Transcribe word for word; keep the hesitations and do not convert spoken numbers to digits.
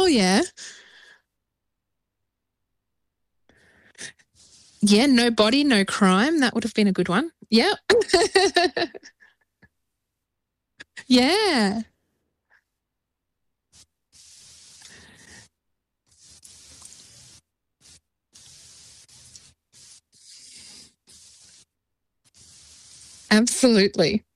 yeah. Yeah, No Body, No Crime. That would have been a good one. Yep. Yeah. Absolutely.